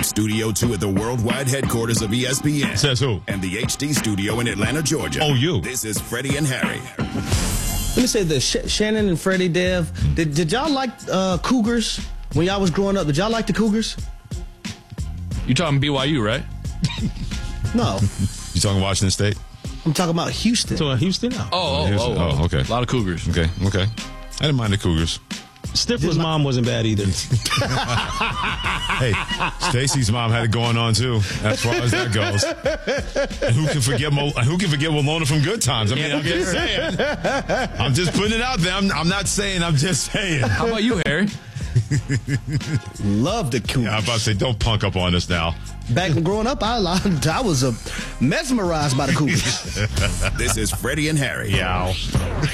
From Studio 2 at the worldwide headquarters of ESPN. Says who? And the HD studio in Atlanta, Georgia. Oh, you. This is Freddie and Harry. Let me say this. Shannon and Freddie, Dev, did y'all like Cougars when y'all was growing up? Did y'all like the Cougars? You talking BYU, right? No. You talking Washington State? I'm talking about Houston. So Houston now. Oh, okay. A lot of Cougars. Okay. I didn't mind the Cougars. Stifler's mom wasn't bad either. Hey, Stacy's mom had it going on too, as far as that goes. And who can forget Walona from Good Times? I mean, I'm just saying. I'm just putting it out there. I'm not saying. I'm just saying. How about you, Harry? Love the Cougars. Yeah, I'm about to say, don't punk up on us now. Back when growing up, I was mesmerized by the Cougars. This is Freddie and Harry. Yeah.